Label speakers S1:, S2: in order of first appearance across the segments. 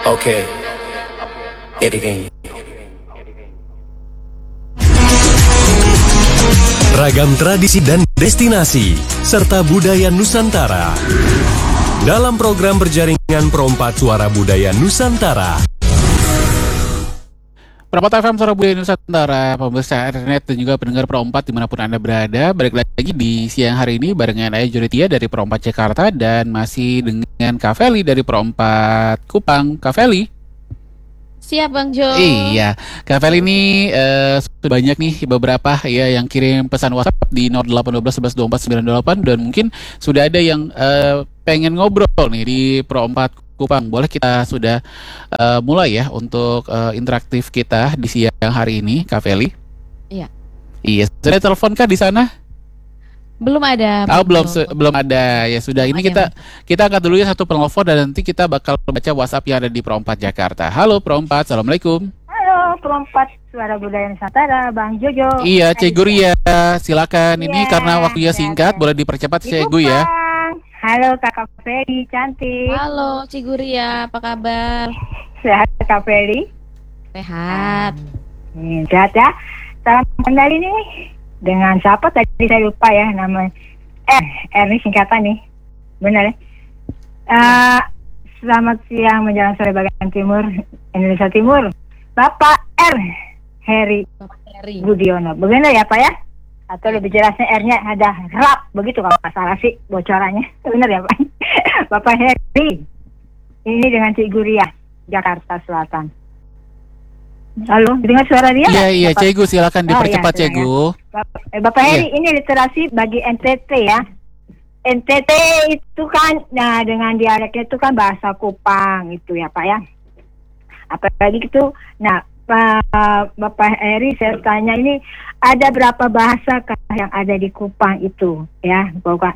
S1: Okay, it again.
S2: Ragam tradisi dan destinasi, serta budaya Nusantara. Dalam program berjaringan Pro4 Suara Budaya Nusantara.
S3: Pro4 FM Suara Budaya Nusantara, pemirsa internet dan juga pendengar Pro4 dimanapun Anda berada. Balik lagi di siang hari ini barengan saya Juritia dari Pro4 Jakarta dan masih dengan Kak Feli dari Pro4 Kupang. Kak Feli.
S4: Siap Bang Jo.
S3: Iya, Kak Feli ini sudah banyak nih beberapa ya yang kirim pesan WhatsApp di 0812 11 24 928 dan mungkin sudah ada yang pengen ngobrol nih di Pro4 Kupang. Boleh kita sudah mulai ya untuk interaktif kita di siang hari ini, Kak Feli?
S4: Iya.
S3: Iya, sudah telepon kah di sana?
S4: Belum ada.
S3: Belum ada. Ya sudah, ini kita angkat dulu ya satu penelpon dan nanti kita bakal baca WhatsApp yang ada di Pro4 Jakarta. Halo Pro4, Assalamualaikum.
S5: Halo Pro4 Suara Budaya Nusantara, Bang Jojo.
S3: Iya, Cik Guria, silakan. Ini karena waktunya singkat, boleh dipercepat Cik Gu ya.
S5: Halo Kakak Feli, cantik.
S4: Halo Ciguria, apa kabar?
S5: Sehat Kak Feli?
S4: Sehat.
S5: Sehat ya. Salam kembali nih. Dengan siapa tadi saya lupa ya namanya. R ini singkatan nih. Benar ya? Selamat siang menjelang sore bagian timur Indonesia Timur. Bapak R. Heri Budiono. Benar ya Pak ya? Atau lebih jelasnya R-nya ada rap, begitu kalau nggak salah sih bocorannya. Benar ya Pak? Bapak Heri. Ini dengan Cik Guria, Jakarta Selatan. Halo, dengar suara dia?
S3: Iya, Cik Gu, silakan dipercepat Cik Gu.
S5: Bapak Heri, ini literasi bagi NTT ya. NTT itu kan, nah dengan dialeknya itu kan bahasa Kupang itu ya Pak ya. Apalagi itu, nah Bapak Heri, saya tanya ini ada berapa bahasa yang ada di Kupang itu ya, bukan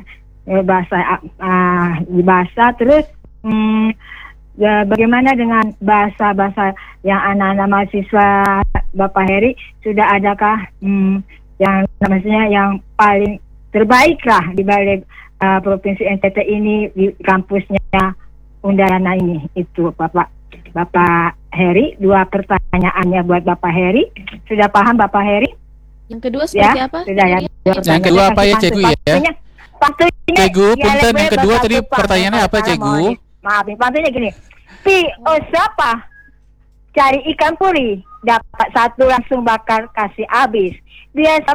S5: bahasa terus ya, bagaimana dengan bahasa yang anak-anak mahasiswa Bapak Heri, sudah adakah yang namanya yang paling terbaik lah di balik provinsi NTT ini di kampusnya Undana ini itu Bapak Heri? Dua pertanyaannya buat Bapak Heri. Sudah paham Bapak Heri?
S4: Yang kedua seperti
S5: ya,
S4: apa?
S5: Sudah ya.
S3: Yang kedua apa ya Cik Gu ya? Cik Gu, punten yang kedua tadi pertanyaannya apa Cik Gu?
S5: Maaf, pantunya gini. Siapa cari ikan puri, dapat satu langsung bakar kasih habis. Biasa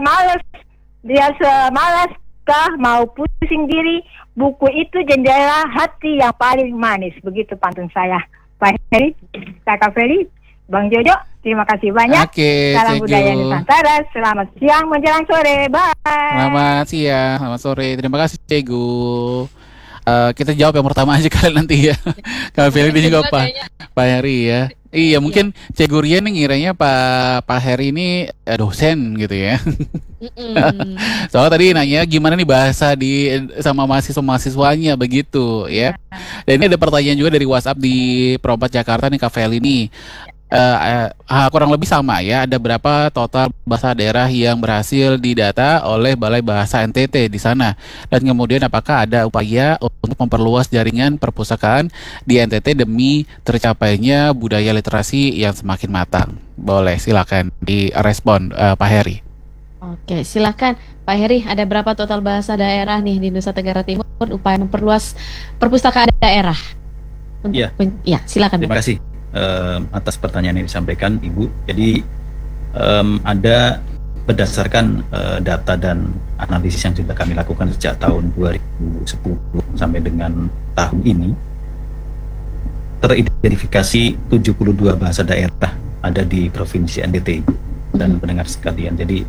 S5: malas kah mau pusing diri, buku itu jendela hati yang paling manis. Begitu pantun saya. Pak Heri, Kakak Feli, Bang Jojo, terima kasih banyak. Salam budaya Nusantara. Selamat siang menjelang sore. Bye.
S3: Selamat siang, selamat sore. Terima kasih Cik Gu. Kita jawab yang pertama aja kalian nanti ya. Kak Feli dan juga Pak Heri ya. Iya, mungkin Cik Guria nih ngiranya Pak Heri ini dosen gitu ya. Soalnya tadi nanya gimana nih bahasa sama mahasiswanya begitu ya. Dan ini ada pertanyaan juga dari WhatsApp di Pro4 Jakarta nih Kak Feli nih. Kurang lebih sama ya, ada berapa total bahasa daerah yang berhasil didata oleh Balai Bahasa NTT di sana, dan kemudian apakah ada upaya untuk memperluas jaringan perpustakaan di NTT demi tercapainya budaya literasi yang semakin matang. Boleh silakan direspon Pak Heri.
S4: Oke, silakan Pak Heri, ada berapa total bahasa daerah nih di Nusa Tenggara Timur upaya memperluas perpustakaan daerah?
S6: Iya.
S4: Ya, silakan.
S6: Terima kasih atas pertanyaan yang disampaikan Ibu. Jadi ada berdasarkan data dan analisis yang sudah kami lakukan sejak tahun 2010 sampai dengan tahun ini, teridentifikasi 72 bahasa daerah ada di Provinsi NTT dan pendengar sekalian. Jadi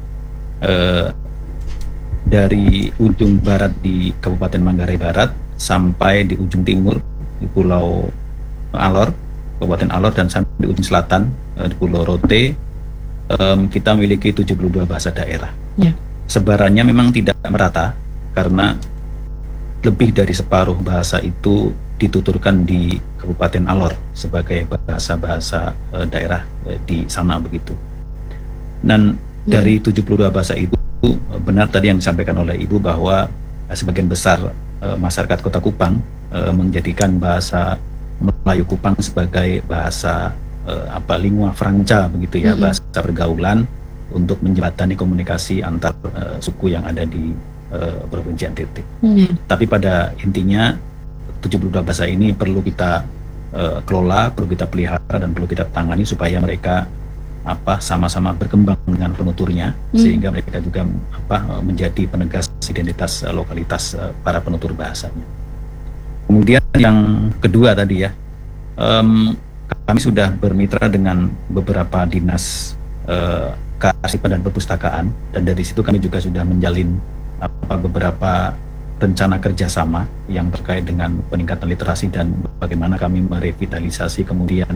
S6: dari ujung barat di Kabupaten Manggarai Barat sampai di ujung timur di Pulau Alor, Kabupaten Alor, dan sampai di ujung selatan di Pulau Rote, kita memiliki 72 bahasa daerah. Sebarannya memang tidak merata karena lebih dari separuh bahasa itu dituturkan di Kabupaten Alor sebagai bahasa-bahasa daerah di sana begitu. Dan dari 72 bahasa itu, benar tadi yang disampaikan oleh Ibu bahwa sebagian besar masyarakat Kota Kupang menjadikan bahasa Melayu Kupang sebagai bahasa lingua franca begitu ya, bahasa pergaulan untuk menjembatani komunikasi antar suku yang ada di Provinsi NTT. Tapi pada intinya 72 bahasa ini perlu kita kelola, perlu kita pelihara dan perlu kita tangani supaya mereka sama-sama berkembang dengan penuturnya, sehingga mereka juga menjadi penegas identitas lokalitas para penutur bahasanya. Kemudian yang kedua tadi ya, kami sudah bermitra dengan beberapa dinas kearsipan dan perpustakaan, dan dari situ kami juga sudah menjalin beberapa rencana kerjasama yang terkait dengan peningkatan literasi dan bagaimana kami merevitalisasi kemudian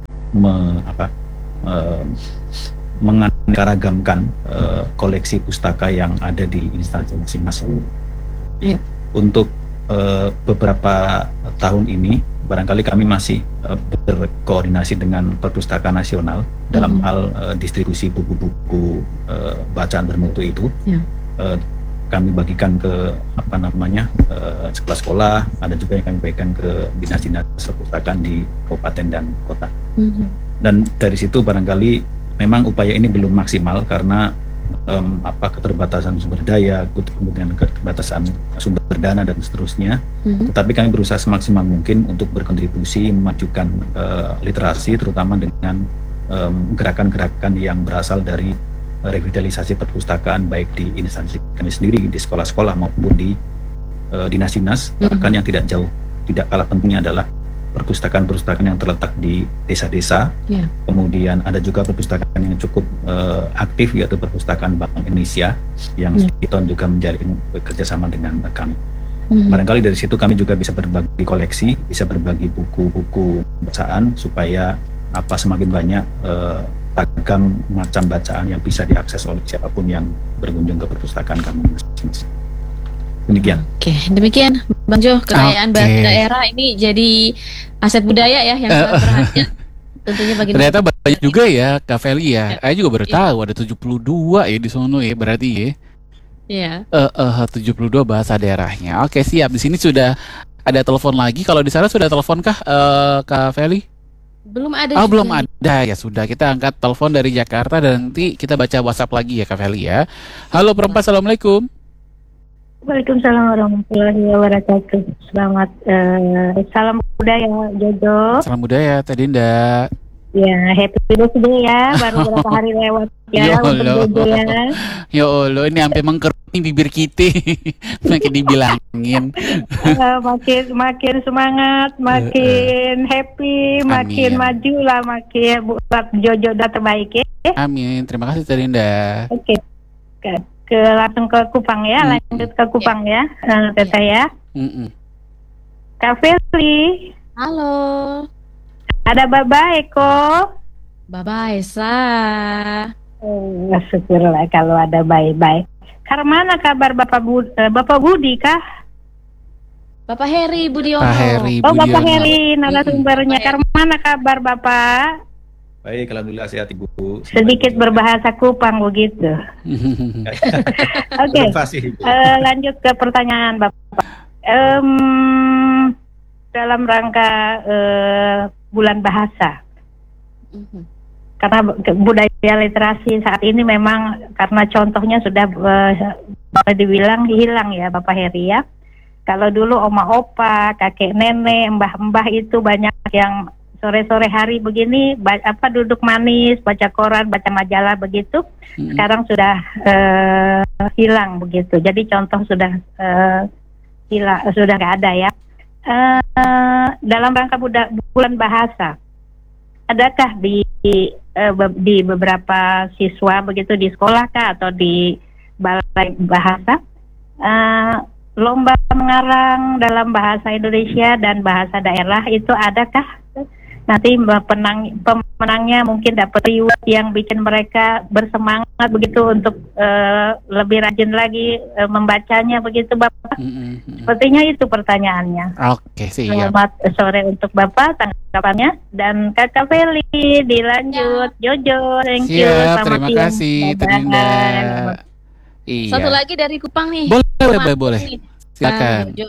S6: menganeka-ragamkan koleksi pustaka yang ada di instansi masing-masing. Untuk beberapa tahun ini barangkali kami masih berkoordinasi dengan Perpustakaan Nasional dalam hal distribusi buku-buku bacaan bermutu itu. Kami bagikan ke sekolah-sekolah, ada juga yang kami bagikan ke dinas-dinas perpustakaan di kabupaten dan kota. Dan dari situ barangkali memang upaya ini belum maksimal karena keterbatasan sumber daya, kemudian keterbatasan sumber dana dan seterusnya. Tetapi kami berusaha semaksimal mungkin untuk berkontribusi memajukan literasi, terutama dengan gerakan-gerakan yang berasal dari revitalisasi perpustakaan baik di instansi kami sendiri, di sekolah-sekolah maupun di dinas-dinas. Bahkan yang tidak kalah pentingnya adalah perpustakaan-perpustakaan yang terletak di desa-desa. Kemudian ada juga perpustakaan yang cukup aktif, yaitu Perpustakaan Bank Indonesia yang Kiton juga menjalin bekerjasama dengan kami. Barangkali dari situ kami juga bisa berbagi koleksi, bisa berbagi buku-buku bacaan supaya semakin banyak ragam macam bacaan yang bisa diakses oleh siapapun yang berkunjung ke perpustakaan kami masing-masing. Demikian.
S4: Oke, demikian Bang Jo, kekayaan bahasa daerah ini jadi aset budaya ya yang sangat berharga. Tentunya bagi
S3: ternyata banyak juga ya, Kak Feli ya. Saya juga baru tahu ada 72 ya di sono ya, berarti ya.
S4: Iya.
S3: 72 bahasa daerahnya. Oke, siap. Di sini sudah ada telepon lagi. Kalau di sana sudah telepon kah, Kak Feli?
S4: Belum ada.
S3: Belum ada. Ya sudah, kita angkat telepon dari Jakarta dan nanti kita baca WhatsApp lagi ya, Kak Feli ya. Halo perempat, assalamualaikum.
S5: Waalaikumsalam warahmatullahi wabarakatuh. Selamat salam budaya Jojo.
S3: Salam budaya Teh Dinda.
S5: Ya, happy birthday ya, baru beberapa hari lewat ya untuk Jojo ya.
S3: Ya Allah, ini sampai mengkerut bibir kita. Makin dibilangin.
S5: Makin semangat, makin happy, makin maju lah, makin buat Jojo udah terbaik ya.
S3: Amin, terima kasih Teh Dinda.
S5: Oke. Langsung ke Kupang ya, lanjut ke Kupang ya, Teta ya. Kak Feli.
S4: Halo.
S5: Ada Baba Eko.
S4: Baba Esa.
S5: Syukurlah kalau ada bye-bye. Karena kabar Bapak Budi kah?
S4: Bapak Heri Budiono.
S5: Bapak Heri narasumbernya. Karena kabar Bapak?
S6: Baik, alhamdulillah sehat Ibu.
S5: Sedikit berbahasa Kupang begitu. Oke. Lanjut ke pertanyaan Bapak. Dalam rangka bulan bahasa, karena budaya literasi saat ini memang karena contohnya sudah dibilang hilang ya Bapak Heri ya. Kalau dulu oma opa, kakek nenek, mbah-mbah itu banyak yang sore-sore hari begini duduk manis, baca koran, baca majalah begitu. Sekarang sudah hilang begitu. Jadi contoh sudah hilang, sudah nggak ada ya. Dalam rangka bulan bahasa, adakah di beberapa siswa begitu di sekolah kah atau di balai bahasa lomba mengarang dalam bahasa Indonesia dan bahasa daerah itu adakah? Nanti pemenangnya mungkin dapat reward yang bikin mereka bersemangat begitu untuk lebih rajin lagi membacanya begitu Bapak. Sepertinya itu pertanyaannya.
S3: Oke, siap.
S5: Selamat sore untuk Bapak tanggapannya, dan Kakak Feli dilanjut. Jojo, thank you.
S3: Terima kasih Teh Dinda.
S4: Satu lagi dari Kupang nih.
S3: Boleh. Silakan.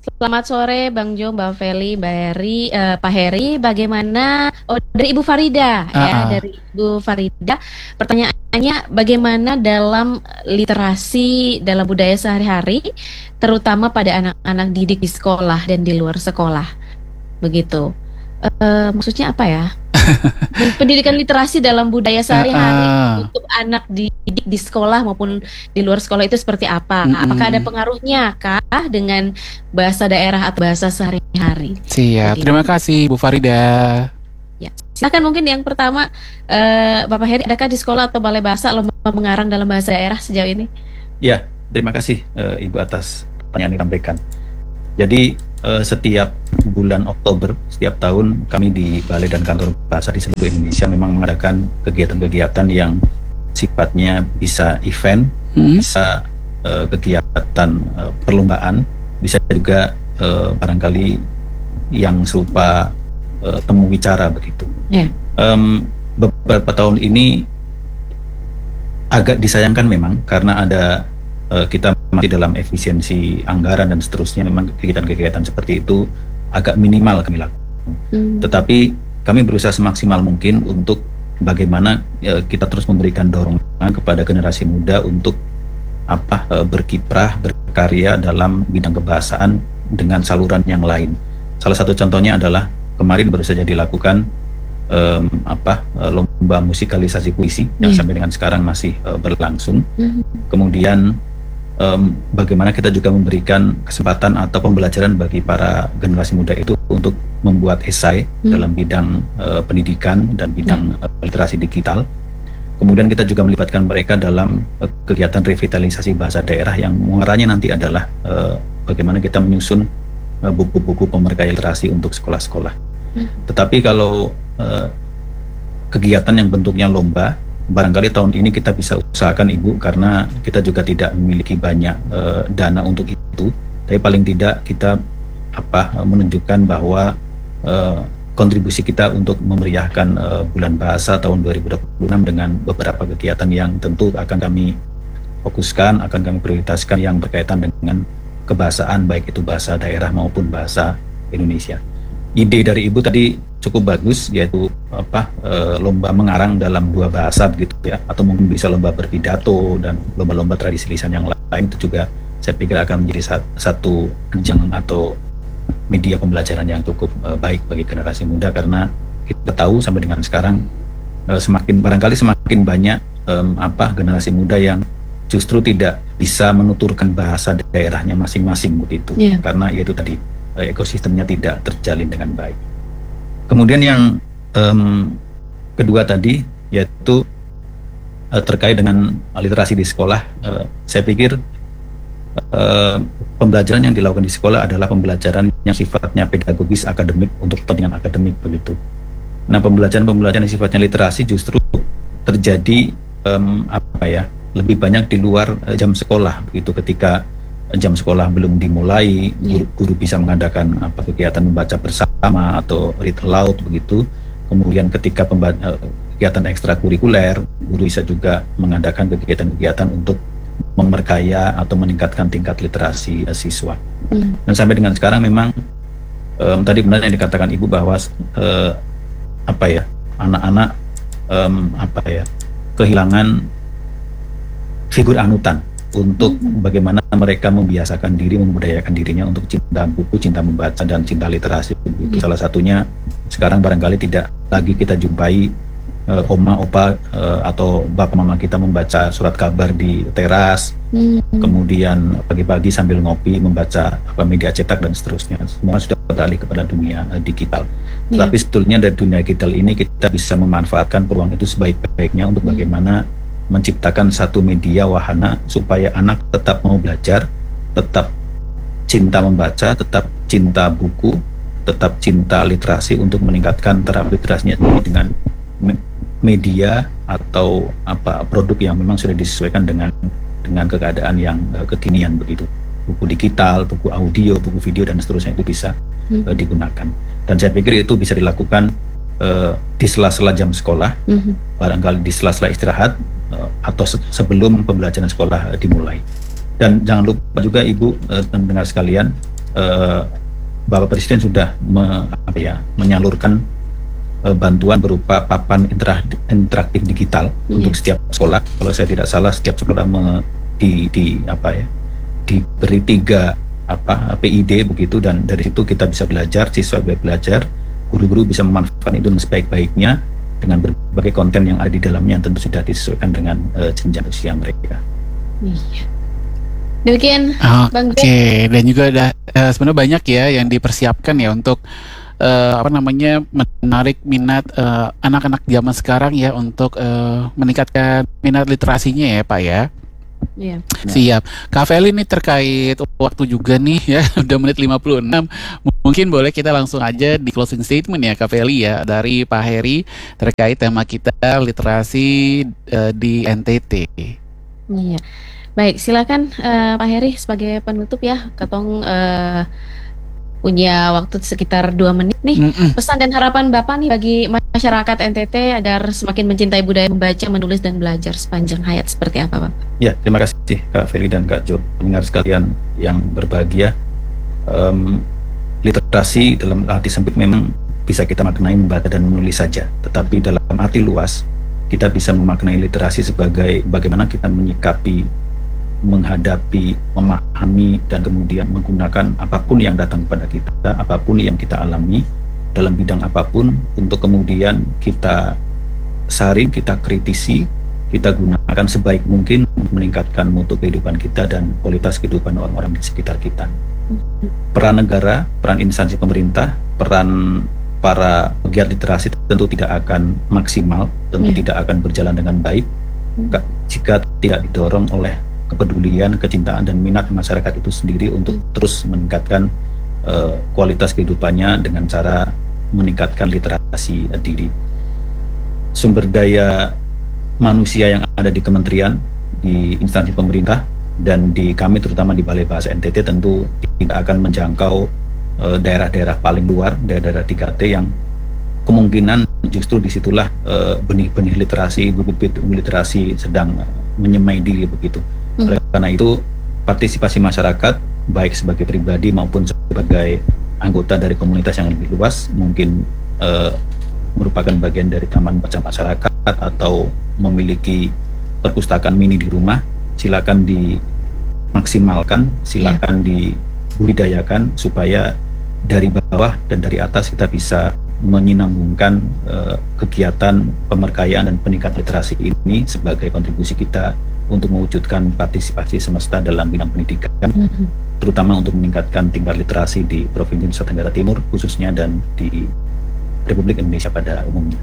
S4: Selamat sore Bang Jo, Mbak Feli, Mbak Heri, Pak Heri. Bagaimana? Oh, dari Ibu Farida ya, dari Ibu Farida. Pertanyaannya, bagaimana dalam literasi dalam budaya sehari-hari, terutama pada anak-anak didik di sekolah dan di luar sekolah, begitu? Maksudnya apa ya? Pendidikan literasi dalam budaya sehari-hari untuk anak didik di sekolah maupun di luar sekolah itu seperti apa? Apakah ada pengaruhnya kah dengan bahasa daerah atau bahasa sehari-hari?
S3: Siap, terima kasih Bu Farida.
S4: Ya, silakan mungkin yang pertama, Bapak Heri, adakah di sekolah atau balai bahasa lomba mengarang dalam bahasa daerah sejauh ini?
S6: Ya, terima kasih Ibu atas pertanyaan yang disampaikan. Jadi setiap bulan Oktober setiap tahun kami di Balai dan Kantor Bahasa di seluruh Indonesia memang mengadakan kegiatan-kegiatan yang sifatnya bisa event, bisa kegiatan perlombaan, bisa juga barangkali yang serupa temu bicara begitu. Beberapa tahun ini agak disayangkan memang karena ada kita masih dalam efisiensi anggaran dan seterusnya, memang kegiatan-kegiatan seperti itu agak minimal kami lakukan. Tetapi kami berusaha semaksimal mungkin untuk bagaimana kita terus memberikan dorongan kepada generasi muda untuk berkiprah, berkarya dalam bidang kebahasaan dengan saluran yang lain. Salah satu contohnya adalah kemarin baru saja dilakukan lomba musikalisasi puisi yang sampai dengan sekarang masih berlangsung. Kemudian bagaimana kita juga memberikan kesempatan atau pembelajaran bagi para generasi muda itu untuk membuat esai dalam bidang pendidikan dan bidang literasi digital. Kemudian kita juga melibatkan mereka dalam kegiatan revitalisasi bahasa daerah yang muaranya nanti adalah bagaimana kita menyusun buku-buku pemerkaya literasi untuk sekolah-sekolah. Tetapi kalau kegiatan yang bentuknya lomba, barangkali tahun ini kita bisa usahakan Ibu, karena kita juga tidak memiliki banyak dana untuk itu, tapi paling tidak kita menunjukkan bahwa kontribusi kita untuk memeriahkan bulan bahasa tahun 2026 dengan beberapa kegiatan yang tentu akan kami fokuskan, akan kami prioritaskan yang berkaitan dengan kebahasaan, baik itu bahasa daerah maupun bahasa Indonesia. Ide dari Ibu tadi cukup bagus, yaitu lomba mengarang dalam dua bahasa begitu ya, atau mungkin bisa lomba berpidato dan lomba-lomba tradisi lisan yang lain. Itu juga saya pikir akan menjadi satu ajang atau media pembelajaran yang cukup baik bagi generasi muda, karena kita tahu sampai dengan sekarang semakin banyak generasi muda yang justru tidak bisa menuturkan bahasa daerahnya masing-masing begitu, karena yaitu tadi ekosistemnya tidak terjalin dengan baik. Kemudian yang kedua tadi yaitu terkait dengan literasi di sekolah, saya pikir pembelajaran yang dilakukan di sekolah adalah pembelajaran yang sifatnya pedagogis, akademik, untuk kepentingan akademik begitu. Nah, pembelajaran yang sifatnya literasi justru terjadi lebih banyak di luar jam sekolah begitu. Ketika jam sekolah belum dimulai, guru bisa mengadakan kegiatan membaca bersama atau read aloud begitu. Kemudian ketika kegiatan ekstrakurikuler, guru bisa juga mengadakan kegiatan-kegiatan untuk memperkaya atau meningkatkan tingkat literasi siswa. Dan sampai dengan sekarang memang tadi benar yang dikatakan Ibu bahwa anak-anak kehilangan figur anutan untuk bagaimana mereka membiasakan diri, membudayakan dirinya untuk cinta buku, cinta membaca, dan cinta literasi. Salah satunya sekarang barangkali tidak lagi kita jumpai oma, opa, atau bapak mama kita membaca surat kabar di teras, kemudian pagi-pagi sambil ngopi membaca media cetak dan seterusnya. Semua sudah beralih kepada dunia digital. Tapi sebetulnya dari dunia digital ini kita bisa memanfaatkan peluang itu sebaik-baiknya untuk bagaimana menciptakan satu media wahana supaya anak tetap mau belajar, tetap cinta membaca, tetap cinta buku, tetap cinta literasi untuk meningkatkan taraf literasinya dengan media atau produk yang memang sudah disesuaikan dengan keadaan yang kekinian begitu. Buku digital, buku audio, buku video dan seterusnya itu bisa digunakan. Dan saya pikir itu bisa dilakukan di sela-sela jam sekolah, barangkali di sela-sela istirahat, atau sebelum pembelajaran sekolah dimulai. Dan jangan lupa juga Ibu dan pendengar sekalian, eh, Bapak Presiden sudah menyalurkan bantuan berupa papan interaktif digital untuk setiap sekolah. Kalau saya tidak salah, setiap sekolah diberi 3 PID begitu, dan dari situ kita bisa belajar, siswa belajar, guru-guru bisa memanfaatkan itu dengan sebaik-baiknya dengan berbagai konten yang ada di dalamnya yang tentu sudah disesuaikan dengan jenjang usia mereka.
S4: Iya. Demikian,
S3: Oke, dan juga ada sebenarnya banyak ya yang dipersiapkan ya untuk menarik minat anak-anak zaman sekarang ya untuk meningkatkan minat literasinya ya Pak ya.
S4: Iya.
S3: Siap. Kak Feli ini terkait waktu juga nih ya, udah menit 56. Mungkin boleh kita langsung aja di closing statement ya Kak Feli ya dari Pak Heri terkait tema kita literasi di NTT.
S4: Iya. Baik, silakan Pak Heri sebagai penutup ya. Katong punya waktu sekitar 2 menit nih. Pesan dan harapan Bapak nih bagi masyarakat NTT agar semakin mencintai budaya membaca, menulis, dan belajar sepanjang hayat seperti apa, Bapak?
S6: Ya, terima kasih Kak Feli dan Kak Jo, pendengar sekalian yang berbahagia. Literasi dalam arti sempit memang bisa kita maknai membaca dan menulis saja, tetapi dalam arti luas kita bisa memaknai literasi sebagai bagaimana kita menyikapi, menghadapi, memahami, dan kemudian menggunakan apapun yang datang kepada kita, apapun yang kita alami dalam bidang apapun, untuk kemudian kita saring, kita kritisi, kita gunakan sebaik mungkin untuk meningkatkan mutu kehidupan kita dan kualitas kehidupan orang-orang di sekitar kita. Peran negara, peran instansi pemerintah, peran para pegiat literasi tentu tidak akan maksimal, tentu tidak akan berjalan dengan baik jika tidak didorong oleh kepedulian, kecintaan, dan minat masyarakat itu sendiri untuk terus meningkatkan kualitas kehidupannya dengan cara meningkatkan literasi diri. Sumber daya manusia yang ada di kementerian, di instansi pemerintah, dan di kami terutama di Balai Bahasa NTT tentu tidak akan menjangkau daerah-daerah paling luar, daerah-daerah 3T yang kemungkinan justru disitulah benih-benih literasi, bibit-bibit literasi sedang menyemai diri begitu. Oleh karena itu, partisipasi masyarakat baik sebagai pribadi maupun sebagai anggota dari komunitas yang lebih luas, mungkin merupakan bagian dari taman baca masyarakat atau memiliki perpustakaan mini di rumah, silakan dimaksimalkan, silakan dibudidayakan supaya dari bawah dan dari atas kita bisa menyinambungkan kegiatan pemerkayaan dan peningkatan literasi ini sebagai kontribusi kita untuk mewujudkan partisipasi semesta dalam bidang pendidikan, terutama untuk meningkatkan tingkat literasi di Provinsi Nusa Tenggara Timur khususnya dan di Republik Indonesia pada umumnya.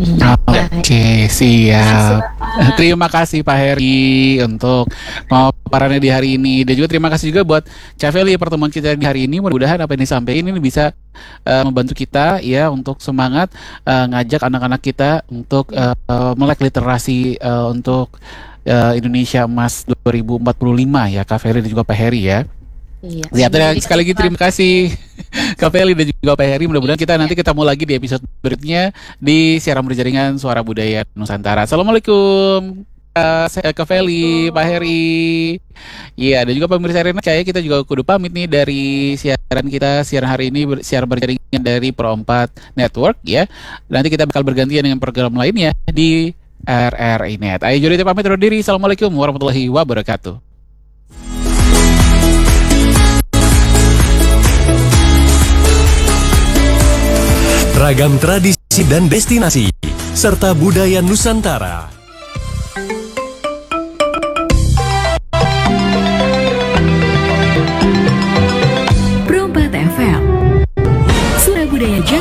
S3: Oke, siap. Terima kasih Pak Heri untuk paparannya di hari ini, dan juga terima kasih juga buat Kak Feli pertemuan kita di hari ini. Mudah-mudahan apa yang disampaikan ini bisa membantu kita ya untuk semangat ngajak anak-anak kita untuk melek literasi untuk Indonesia Emas 2045 ya Kak Feli dan juga Pak Heri ya. Iya. Sekali lagi terima kasih Kak Feli dan juga Pak Heri. Mudah-mudahan kita nanti ketemu lagi di episode berikutnya di siaran berjaringan Suara Budaya Nusantara. Assalamualaikum Kak Feli, Pak Heri. Iya, dan juga pemirsa Arena, kayak kita juga kudu pamit nih dari siaran kita siaran hari ini, siaran berjaringan dari Pro 4 Network ya. Nanti kita bakal bergantian dengan program lainnya di RRI Net. Ayo jadi pamit undur diri. Assalamualaikum warahmatullahi wabarakatuh.
S2: Ragam tradisi dan destinasi serta budaya Nusantara.
S7: Pro 4 FM, Suara Budaya